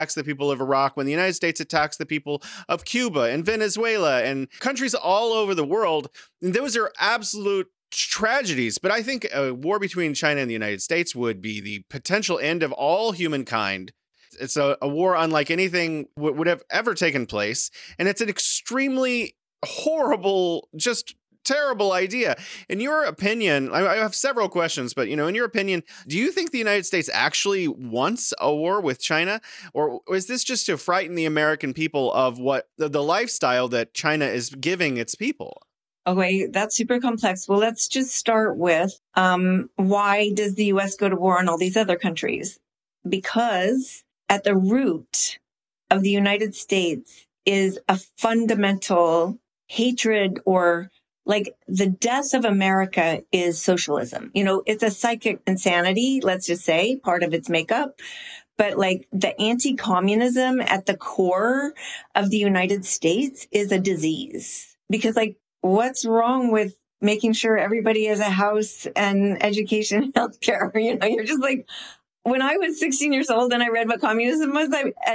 attacks the people of Iraq, when the United States attacks the people of Cuba and Venezuela and countries all over the world, those are absolute tragedies. But I think a war between China and the United States would be the potential end of all humankind. It's a war unlike anything would have ever taken place. And it's an extremely horrible, just terrible idea. In your opinion, I have several questions, but, in your opinion, do you think the United States actually wants a war with China? Or is this just to frighten the American people of what the lifestyle that China is giving its people? Okay, that's super complex. Well, let's just start with why does the U.S. go to war on all these other countries? Because at the root of the United States is a fundamental hatred, or like the death of America is socialism. It's a psychic insanity, let's just say, part of its makeup. But like the anti-communism at the core of the United States is a disease. Because like, what's wrong with making sure everybody has a house and education and healthcare? You're just like, when I was 16 years old and I read what communism was,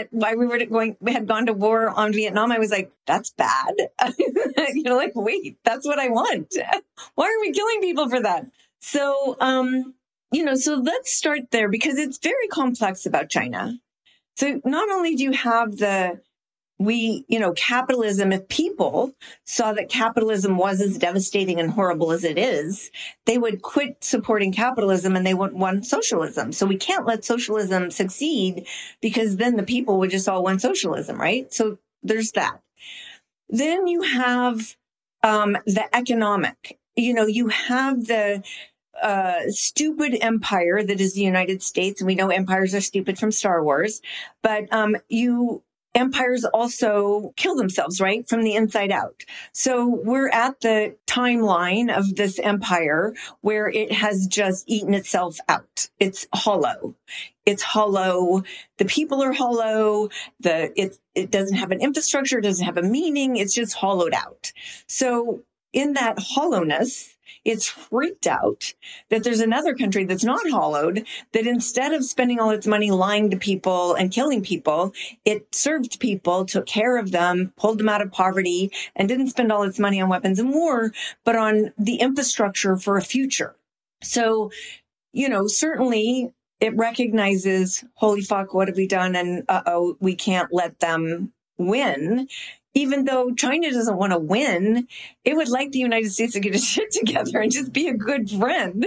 we had gone to war on Vietnam. I was like, that's bad. Like, wait, that's what I want. Why are we killing people for that? So, so let's start there, because it's very complex about China. So not only do you have capitalism, if people saw that capitalism was as devastating and horrible as it is, they would quit supporting capitalism and they would want socialism. So we can't let socialism succeed, because then the people would just all want socialism, right? So there's that. Then you have the economic. You have the stupid empire that is the United States. And we know empires are stupid from Star Wars, but empires also kill themselves, right? From the inside out. So we're at the timeline of this empire where it has just eaten itself out. It's hollow. It's hollow. The people are hollow. It doesn't have an infrastructure. It doesn't have a meaning. It's just hollowed out. So in that hollowness, it's freaked out that there's another country that's not hollowed, that instead of spending all its money lying to people and killing people, it served people, took care of them, pulled them out of poverty, and didn't spend all its money on weapons and war, but on the infrastructure for a future. So, certainly it recognizes, holy fuck, what have we done? And we can't let them win. Even though China doesn't want to win, it would like the United States to get its shit together and just be a good friend.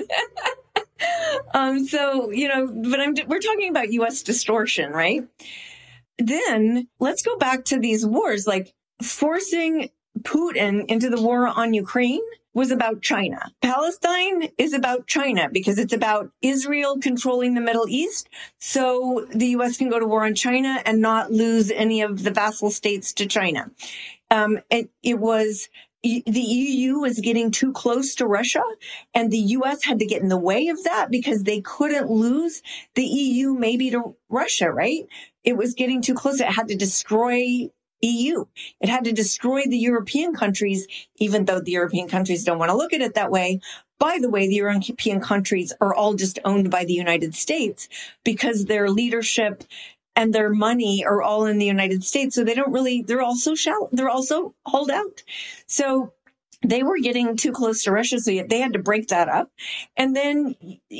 We're talking about U.S. distortion, right? Then let's go back to these wars, like forcing Putin into the war on Ukraine was about China. Palestine is about China because it's about Israel controlling the Middle East. So the U.S. can go to war on China and not lose any of the vassal states to China. It was the EU was getting too close to Russia, and the U.S. had to get in the way of that because they couldn't lose the EU maybe to Russia, right? It was getting too close. It had to destroy EU. It had to destroy the European countries, even though the European countries don't want to look at it that way. By the way, the European countries are all just owned by the United States because their leadership and their money are all in the United States. So they're also shallow. They're also hauled out. So they were getting too close to Russia. So they had to break that up. And then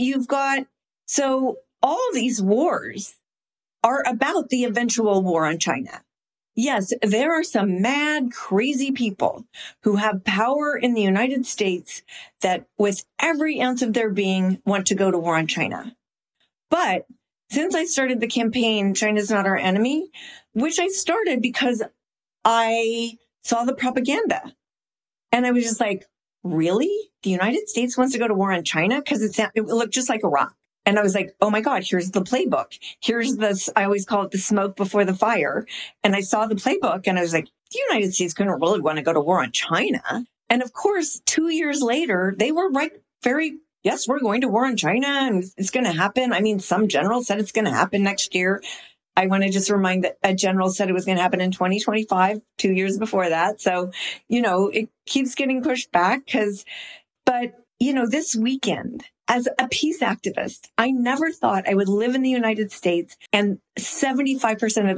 so all these wars are about the eventual war on China. Yes, there are some mad, crazy people who have power in the United States that with every ounce of their being want to go to war on China. But since I started the campaign, China's Not Our Enemy, which I started because I saw the propaganda. And I was just like, really? The United States wants to go to war on China? Because it looked just like Iraq. And I was like, oh my God, here's the playbook. Here's this, I always call it the smoke before the fire. And I saw the playbook and I was like, the United States couldn't really want to go to war on China. And of course, 2 years later, they were right, yes, we're going to war on China and it's going to happen. I mean, some general said it's going to happen next year. I want to just remind that a general said it was going to happen in 2025, 2 years before that. So, it keeps getting pushed back but this weekend, as a peace activist, I never thought I would live in the United States and 75% of